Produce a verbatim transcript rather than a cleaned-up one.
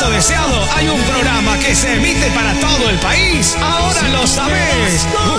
deseado, hay un programa que se emite para todo el país. Ahora lo sabés.